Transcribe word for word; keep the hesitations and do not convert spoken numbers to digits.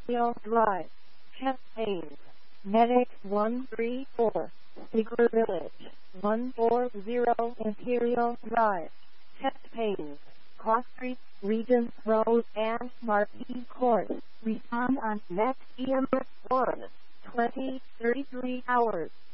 Imperial Drive, chest pains, Medic one three four, Secret Village, one four zero Imperial Drive, chest pains, Cross Street, Regents Road, and Marquis Court. Respond on next E M S one, twenty, thirty-three hours.